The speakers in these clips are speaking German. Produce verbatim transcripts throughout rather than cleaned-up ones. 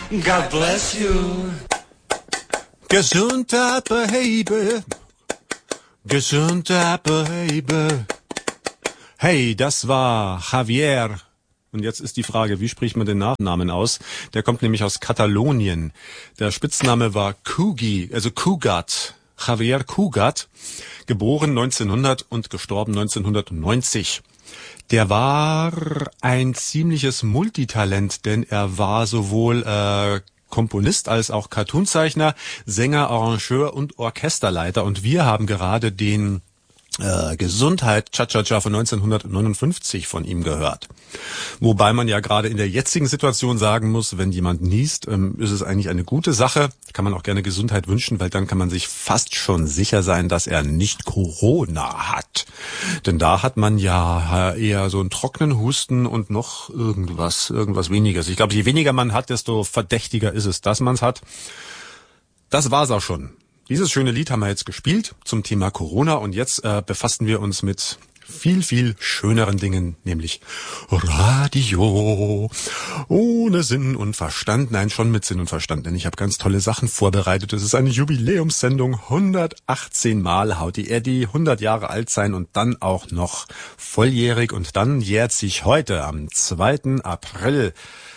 God bless you. Gesundheit, Baby. Gesundheit, Baby. Hey, das war Javier. Und jetzt ist die Frage, wie spricht man den Nachnamen aus? Der kommt nämlich aus Katalonien. Der Spitzname war Cugat, also Cugat. Javier Cugat, geboren neunzehnhundert und gestorben neunzehnhundertneunzig. Der war ein ziemliches Multitalent, denn er war sowohl äh, Komponist als auch Cartoonzeichner, Sänger, Arrangeur und Orchesterleiter. Und wir haben gerade den äh, Gesundheit Cha-Cha-Cha von neunzehnhundertneunundfünfzig von ihm gehört. Wobei man ja gerade in der jetzigen Situation sagen muss, wenn jemand niest, ähm, ist es eigentlich eine gute Sache. Kann man auch gerne Gesundheit wünschen, weil dann kann man sich fast schon sicher sein, dass er nicht Corona hat. Denn da hat man ja eher so einen trockenen Husten und noch irgendwas, irgendwas weniges. Ich glaube, je weniger man hat, desto verdächtiger ist es, dass man es hat. Das war's auch schon. Dieses schöne Lied haben wir jetzt gespielt zum Thema Corona und jetzt äh, befassen wir uns mit viel, viel schöneren Dingen, nämlich Radio ohne Sinn und Verstand. Nein, schon mit Sinn und Verstand, denn ich habe ganz tolle Sachen vorbereitet. Es ist eine Jubiläumssendung. hundertachtzehn Mal haut die Eddie, hundert Jahre alt sein und dann auch noch volljährig. Und dann jährt sich heute am zweiten April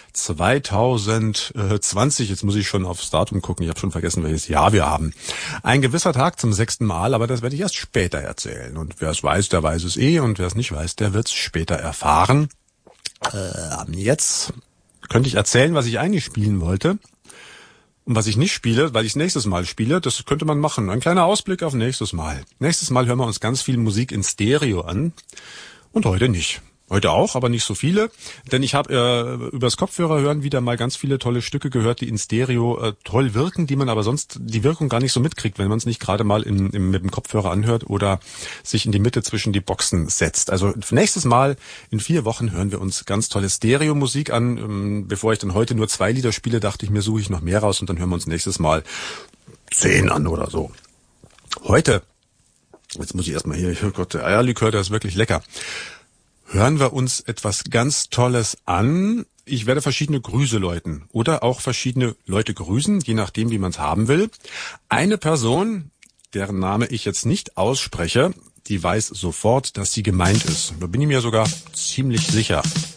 zweitausendzwanzig, jetzt muss ich schon aufs Datum gucken, ich habe schon vergessen, welches Jahr wir haben. Ein gewisser Tag zum sechsten Mal, aber das werde ich erst später erzählen. Und wer es weiß, der weiß es eh, und wer es nicht weiß, der wird es später erfahren. Äh, jetzt könnte ich erzählen, was ich eigentlich spielen wollte. Und was ich nicht spiele, weil ich es nächstes Mal spiele, das könnte man machen. Ein kleiner Ausblick auf nächstes Mal. Nächstes Mal hören wir uns ganz viel Musik in Stereo an. Und heute nicht. Heute auch, aber nicht so viele, denn ich habe äh, übers Kopfhörer hören wieder mal ganz viele tolle Stücke gehört, die in Stereo äh, toll wirken, die man aber sonst die Wirkung gar nicht so mitkriegt, wenn man es nicht gerade mal im, im, mit dem Kopfhörer anhört oder sich in die Mitte zwischen die Boxen setzt. Also nächstes Mal in vier Wochen hören wir uns ganz tolle Stereo-Musik an. Ähm, bevor ich dann heute nur zwei Lieder spiele, dachte ich mir, suche ich noch mehr raus und dann hören wir uns nächstes Mal zehn an oder so. Heute, jetzt muss ich erstmal hier, oh Gott, der Eierlikör, der ist wirklich lecker. Hören wir uns etwas ganz Tolles an. Ich werde verschiedene Grüße läuten oder auch verschiedene Leute grüßen, je nachdem, wie man es haben will. Eine Person, deren Name ich jetzt nicht ausspreche, die weiß sofort, dass sie gemeint ist. Da bin ich mir sogar ziemlich sicher.